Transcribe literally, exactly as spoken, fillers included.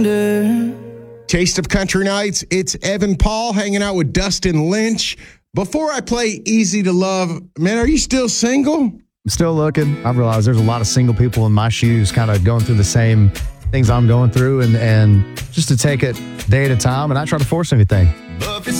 reminder. Taste of Country Nights. It's Evan Paul hanging out with Dustin Lynch. Before I play Easy to Love, man, are you still single? I'm still looking. I've realized there's a lot of single people in my shoes kind of going through the same things I'm going through, and, and just to take it day at a time and not try to force anything. But if it's